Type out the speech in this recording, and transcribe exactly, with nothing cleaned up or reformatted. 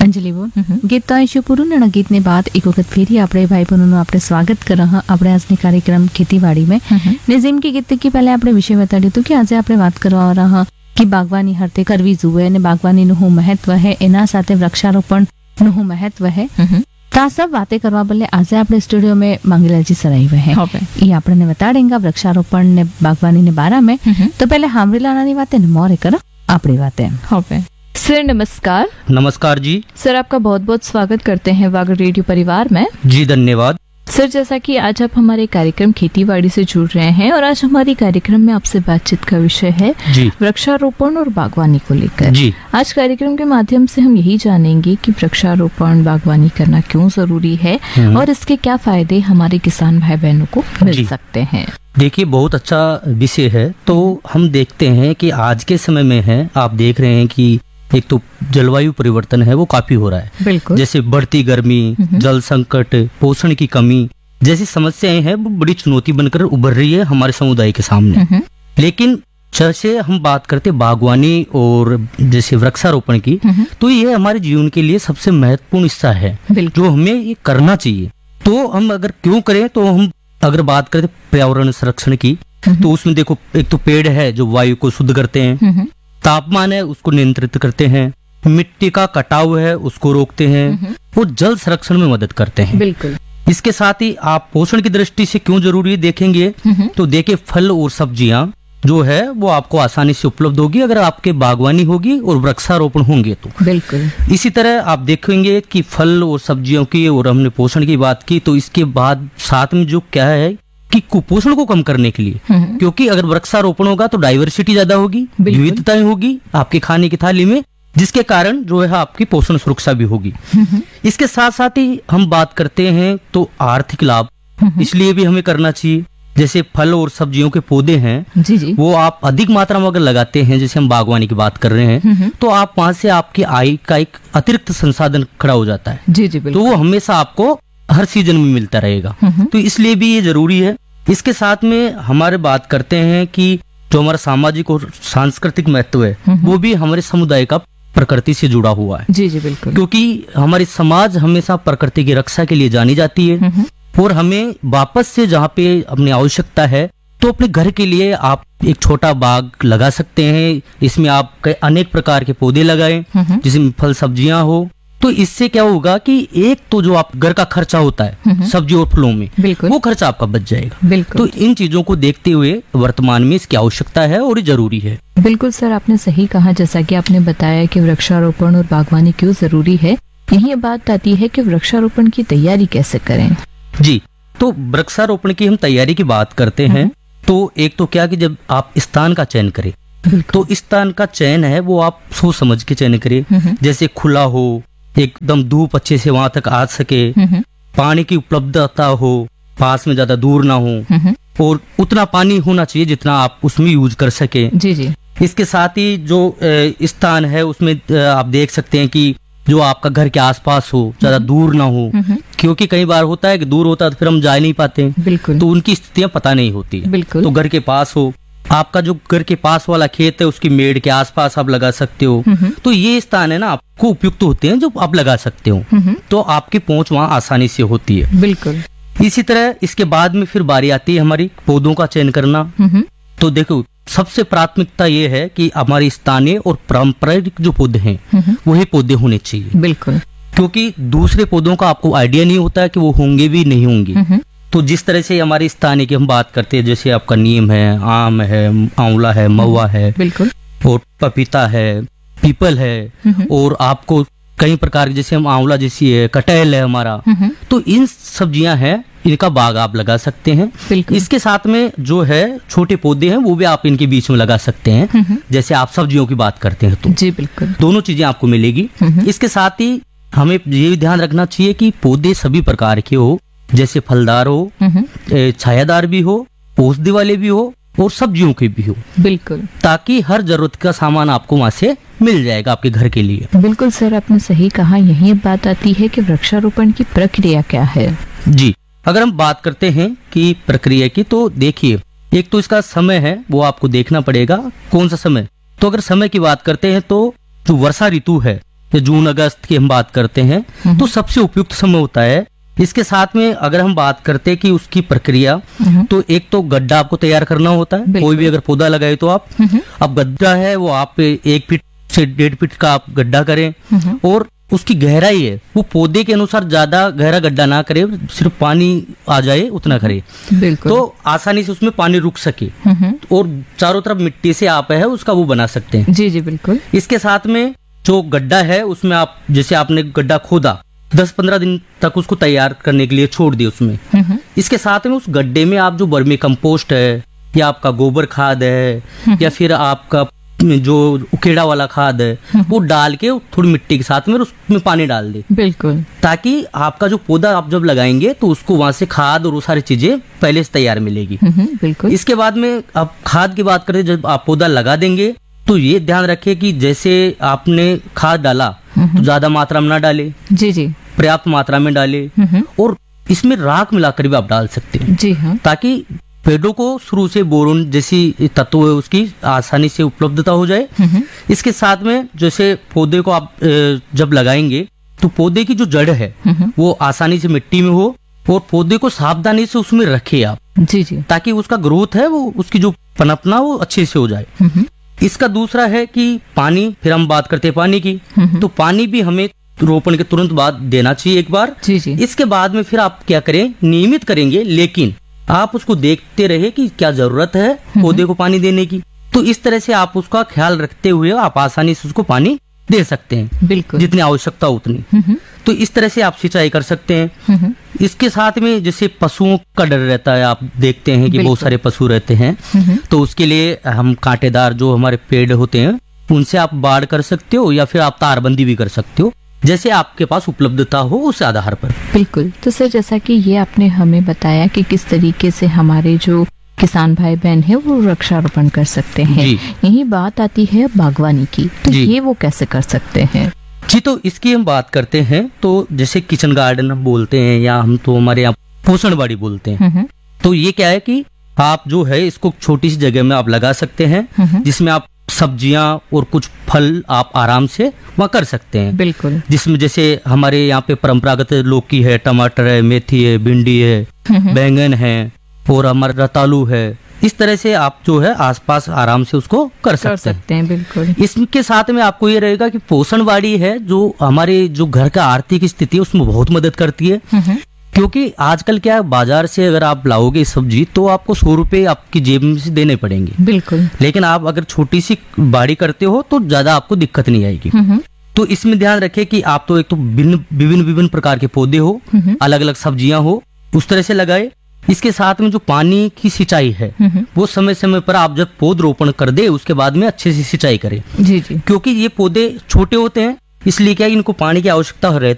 અંજલિ બોલ ગીત તો અહીં પૂરું ને ગીતની બાદ એક વખત ફેરી આપણે ભાઈ બહેનોનું આપણે સ્વાગત કર આપણે આજની કાર્યક્રમ ખેતીવાડી में ને જેમ કે ગીત की पहले આપણે વિષય બતાડ્યું હતું કે આજે આપણે વાત કરવા રહ્યા કે બાગવાની હરતે કરવી જોઈએ અને બાગવાનીનું શું મહત્વ છે એના સાથે વૃક્ષારોપણનું શું મહત્વ છે तो सब बातें करवा बदले आज आप स्टूडियो में मंगला जी सर आए हैं ये आपने बताड़ेंगे वृक्षारोपण ने बागवानी ने बारे में। तो पहले हामरी लाना बातें मोरे करो अपनी बातें। सर नमस्कार। नमस्कार जी। सर आपका बहुत बहुत स्वागत करते हैं वागड़ रेडियो परिवार में। जी धन्यवाद। सर जैसा कि आज आप हमारे कार्यक्रम खेतीबाड़ी से जुड़ रहे हैं और आज हमारी कार्यक्रम में आपसे बातचीत का विषय है वृक्षारोपण और बागवानी को लेकर। जी। आज कार्यक्रम के माध्यम से हम यही जानेंगे कि वृक्षारोपण बागवानी करना क्यों जरूरी है और इसके क्या फायदे हमारे किसान भाई बहनों को मिल सकते हैं। देखिए बहुत अच्छा विषय है। तो हम देखते हैं कि आज के समय में है आप देख रहे हैं कि एक तो जलवायु परिवर्तन है वो काफी हो रहा है। बिल्कुल। जैसे बढ़ती गर्मी, जल संकट, पोषण की कमी जैसी समस्याएं हैं वो बड़ी चुनौती बनकर उभर रही है हमारे समुदाय के सामने। लेकिन जैसे हम बात करते बागवानी और जैसे वृक्षारोपण की तो ये हमारे जीवन के लिए सबसे महत्वपूर्ण हिस्सा है जो हमें ये करना चाहिए। तो हम अगर क्यों करें तो हम अगर बात करते पर्यावरण संरक्षण की तो उसमें देखो एक तो पेड़ है जो वायु को शुद्ध करते हैं, तापमान है उसको नियंत्रित करते हैं, मिट्टी का कटाव है उसको रोकते हैं और जल संरक्षण में मदद करते हैं। बिल्कुल। इसके साथ ही आप पोषण की दृष्टि से क्यों जरूरी है देखेंगे तो देखिए फल और सब्जियां जो है वो आपको आसानी से उपलब्ध होगी अगर आपके बागवानी होगी और वृक्षारोपण होंगे तो। बिल्कुल। इसी तरह आप देखेंगे कि फल और सब्जियों की और हमने पोषण की बात की तो इसके बाद साथ में जो क्या है कि कुपोषण को कम करने के लिए क्योंकि अगर वृक्षारोपण होगा तो डाइवर्सिटी ज्यादा होगी, विविधताएं होगी आपके खाने की थाली में जिसके कारण जो है आपकी पोषण सुरक्षा भी होगी। इसके साथ साथ ही हम बात करते हैं तो आर्थिक लाभ इसलिए भी हमें करना चाहिए। जैसे फल और सब्जियों के पौधे हैं जी जी। वो आप अधिक मात्रा में अगर लगाते हैं जैसे हम बागवानी की बात कर रहे हैं तो आप वहां से आपकी आय का एक अतिरिक्त संसाधन खड़ा हो जाता है। जी जी बिल्कुल। तो वो हमेशा आपको हर सीजन में मिलता रहेगा तो इसलिए भी ये जरूरी है। इसके साथ में हमारे बात करते हैं कि जो हमारा सामाजिक और सांस्कृतिक महत्व है वो भी हमारे समुदाय का प्रकृति से जुड़ा हुआ है। जी जी बिल्कुल। क्योंकि हमारी समाज हमेशा प्रकृति की रक्षा के लिए जानी जाती है और हमें वापस से जहाँ पे अपनी आवश्यकता है तो अपने घर के लिए आप एक छोटा बाग लगा सकते हैं। इसमें आप अनेक प्रकार के पौधे लगाएं जिसमें फल सब्जियां हो तो इससे क्या होगा कि एक तो जो आप घर का खर्चा होता है सब्जी और फलों में वो खर्चा आपका बच जाएगा। बिल्कुल। तो इन चीजों को देखते हुए वर्तमान में इसकी आवश्यकता है और ये जरूरी है। बिल्कुल सर आपने सही कहा जैसा कि आपने बताया कि वृक्षारोपण और बागवानी क्यों जरूरी है। यही बात आती है कि वृक्षारोपण की तैयारी कैसे करें। जी तो वृक्षारोपण की हम तैयारी की बात करते हैं तो एक तो क्या कि जब आप स्थान का चयन करें तो स्थान का चयन है वो आप सोच समझ के चयन करें। जैसे खुला हो, एकदम धूप अच्छे से वहां तक आ सके, पानी की उपलब्धता हो, पास में ज्यादा दूर ना हो और उतना पानी होना चाहिए जितना आप उसमें यूज कर सके। जी जी। इसके साथ ही जो स्थान है उसमें आप देख सकते हैं कि जो आपका घर के आसपास हो, ज्यादा दूर ना हो क्योंकि कई बार होता है कि दूर होता है तो फिर हम जा नहीं पाते। बिल्कुल। तो उनकी स्थितियां पता नहीं होती है। बिल्कुल। तो घर के पास हो, आपका जो घर के पास वाला खेत है उसकी मेड़ के आसपास आप लगा सकते हो तो ये स्थान है ना आपको उपयुक्त होते हैं जो आप लगा सकते हो तो आपकी पहुंच वहाँ आसानी से होती है। बिल्कुल। इसी तरह इसके बाद में फिर बारी आती है हमारी पौधों का चयन करना। तो देखो सबसे प्राथमिकता ये है कि हमारे स्थानीय और पारंपरिक जो पौधे हैं वही पौधे होने चाहिए। बिल्कुल। क्योंकि दूसरे पौधों का आपको आइडिया नहीं होता है कि वो होंगे भी नहीं होंगे। तो जिस तरह से हमारे स्थानीय की हम बात करते हैं जैसे आपका नीम है, आम है, आंवला है, महुआ है, बिल्कुल, और पपीता है, पीपल है और आपको कई प्रकार के जैसे हम आंवला जैसी है, कटहल है हमारा, तो इन सब्जियां हैं इनका बाग आप लगा सकते हैं। इसके साथ में जो है छोटे पौधे हैं वो भी आप इनके बीच में लगा सकते हैं। जैसे आप सब्जियों की बात करते हैं तो जी बिल्कुल दोनों चीजें आपको मिलेगी। इसके साथ ही हमें ये ध्यान रखना चाहिए कि पौधे सभी प्रकार के हो, जैसे फलदार हो, छायादार भी हो, औषधि वाले भी हो और सब्जियों के भी हो। बिल्कुल, ताकि हर जरूरत का सामान आपको वहाँ से मिल जाएगा आपके घर के लिए। बिल्कुल सर, आपने सही कहा। यही बात आती है कि वृक्षारोपण की प्रक्रिया क्या है। जी, अगर हम बात करते हैं कि प्रक्रिया की, तो देखिए एक तो इसका समय है वो आपको देखना पड़ेगा कौन सा समय। तो अगर समय की बात करते हैं तो जो वर्षा ऋतु है या जून अगस्त की हम बात करते हैं तो सबसे उपयुक्त समय होता है। इसके साथ में अगर हम बात करते हैं कि उसकी प्रक्रिया, तो एक तो गड्ढा आपको तैयार करना होता है। कोई भी अगर पौधा लगाए तो आप अब गड्ढा है वो आप एक फीट से डेढ़ फीट का आप गड्ढा करें, और उसकी गहराई है वो पौधे के अनुसार ज्यादा गहरा गड्ढा ना करे, सिर्फ पानी आ जाए उतना करे, बिल्कुल। तो आसानी से उसमें पानी रुक सके, और चारों तरफ मिट्टी से आप है उसका वो बना सकते हैं। जी जी बिल्कुल। इसके साथ में जो गड्ढा है उसमें आप जैसे आपने गड्ढा खोदा, दस पंद्रह दिन तक उसको तैयार करने के लिए छोड़ दिए उसमें। इसके साथ में उस गड्ढे में आप जो वर्मी कंपोस्ट है या आपका गोबर खाद है या फिर आपका जो उकेड़ा वाला खाद है वो डाल के थोड़ी मिट्टी के साथ में उसमें पानी डाल दे, बिल्कुल, ताकि आपका जो पौधा आप जब लगाएंगे तो उसको वहां से खाद और वो सारी चीजें पहले से तैयार मिलेगी। बिल्कुल। इसके बाद में आप खाद की बात करें, जब आप पौधा लगा देंगे तो ये ध्यान रखें कि जैसे आपने खाद डाला तो ज्यादा मात्रा में ना डाले, जी जी, पर्याप्त मात्रा में डाले, और इसमें राख मिलाकर भी आप डाल सकते हैं, जी हाँ, ताकि पेड़ों को शुरू से बोरोन जैसी तत्व है उसकी आसानी से उपलब्धता हो जाए। इसके साथ में जैसे पौधे को आप जब लगाएंगे तो पौधे की जो जड़ है वो आसानी से मिट्टी में हो, और पौधे को सावधानी से उसमें रखे आप, जी जी, ताकि उसका ग्रोथ है वो उसकी जो पनपना वो अच्छे से हो जाए। इसका दूसरा है कि पानी, फिर हम बात करते हैं पानी की, तो पानी भी हमें रोपण के तुरंत बाद देना चाहिए एक बार। जी जी। इसके बाद में फिर आप क्या करें, नियमित करेंगे, लेकिन आप उसको देखते रहे कि क्या जरूरत है पौधे को पानी देने की। तो इस तरह से आप उसका ख्याल रखते हुए आप आसानी से उसको पानी दे सकते हैं, बिल्कुल, जितनी आवश्यकता उतनी। तो इस तरह से आप सिंचाई कर सकते हैं। इसके साथ में जैसे पशुओं का डर रहता है, आप देखते हैं कि बहुत सारे पशु रहते हैं, तो उसके लिए हम कांटेदार जो हमारे पेड़ होते हैं उनसे आप बाड़ कर सकते हो, या फिर आप तारबंदी भी कर सकते हो, जैसे आपके पास उपलब्धता हो उस आधार पर। बिल्कुल। तो सर जैसा कि ये आपने हमें बताया कि किस तरीके से हमारे जो किसान भाई बहन है वो वृक्षारोपण कर सकते हैं, यही बात आती है बागवानी की, तो ये वो कैसे कर सकते हैं? जी, तो इसकी हम बात करते हैं तो जैसे किचन गार्डन हम बोलते हैं, या हम तो हमारे यहाँ पोषण बाड़ी बोलते हैं। तो ये क्या है कि आप जो है इसको छोटी सी जगह में आप लगा सकते हैं, जिसमें आप सब्जियां और कुछ फल आप आराम से वहाँ कर सकते हैं। बिल्कुल। जिसमें जैसे हमारे यहाँ पे परंपरागत लौकी है, टमाटर है, मेथी है, भिंडी है, बैंगन है, और हमारा रतालू है। इस तरह से आप जो है आसपास आराम से उसको कर सकते, कर सकते हैं। बिल्कुल। इसके साथ में आपको ये रहेगा कि पोषण बाड़ी है जो हमारे जो घर का आर्थिक स्थिति है उसमें बहुत मदद करती है, क्योंकि आजकल क्या है, बाजार से अगर आप लाओगे सब्जी तो आपको सौ रुपए आपकी जेब में से देने पड़ेंगे। बिल्कुल। लेकिन आप अगर छोटी सी बाड़ी करते हो तो ज्यादा आपको दिक्कत नहीं आएगी। तो इसमें ध्यान रखें कि आप तो एक तो विभिन्न विभिन्न विभिन्न प्रकार के पौधे हो, अलग अलग सब्जियां हो, उस तरह से लगाए। इसके साथ में जो पानी की सिंचाई है वो समय समय पर आप जब पौध रोपण कर दे उसके बाद में अच्छे से सिंचाई करें, जी जी, क्योंकि ये पौधे छोटे होते हैं, इसलिए क्या इनको पानी की आवश्यकता रहती